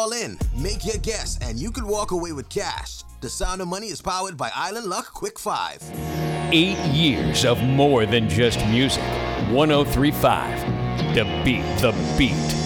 Call in, make your guess, and you could walk away with cash. The Sound of Money is powered by Island Luck Quick 5. 8 years of more than just music. 103.5 The Beat.